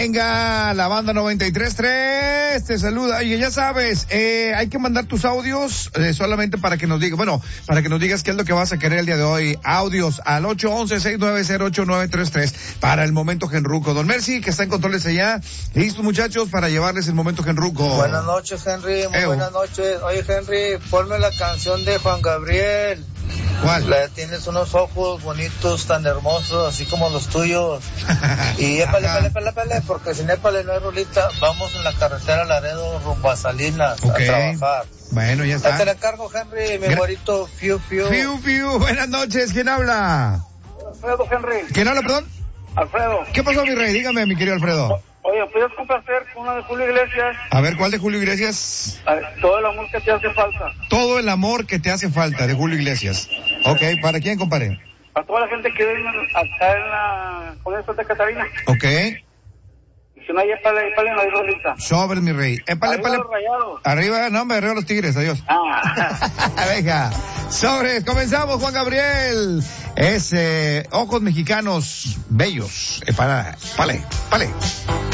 Venga, la banda 93.3 te saluda. Oye, ya sabes, hay que mandar tus audios solamente para que nos digas, para que nos digas qué es lo que vas a querer el día de hoy. Audios al 811-690-8933 para el momento genruco. Don Mercy, que está en controles allá. Listos, muchachos, para llevarles el momento genruco. Buenas noches, Henry. Muy buenas noches. Oye, Henry, ponme la canción de Juan Gabriel. ¿Cuál? Tienes unos ojos bonitos, tan hermosos, así como los tuyos. Y épale, porque sin épale no hay rolita. Vamos en la carretera Laredo rumbo a Salinas a trabajar. Bueno, ya está. Te la encargo, Henry, mi güerito. Fiu. Buenas noches, ¿quién habla? Alfredo, Henry. ¿Quién habla, perdón? Alfredo. ¿Qué pasó, mi rey? Dígame, mi querido Alfredo. Oye, ¿puedes complacer con una de Julio Iglesias? A ver, ¿cuál de Julio Iglesias? Todo el amor que te hace falta. Todo el amor que te hace falta, de Julio Iglesias. Ok, ¿para quién, compadre? Para toda la gente que vive acá en la Colonia Santa Catarina. Ok. Si no hay épale en la rolita. Sobre, mi rey. Épale. Arriba, no, me arriba los Tigres, adiós. Venga. Sobres, comenzamos, Juan Gabriel. Ojos mexicanos bellos. Pale.